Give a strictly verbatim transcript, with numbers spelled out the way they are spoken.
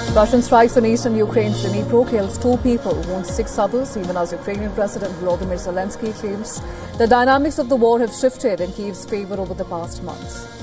Russian strikes on eastern Ukraine's Dnipro kills two people, wounds six others, even as Ukrainian President Volodymyr Zelensky claims the dynamics of the war have shifted in Kyiv's favor over the past months.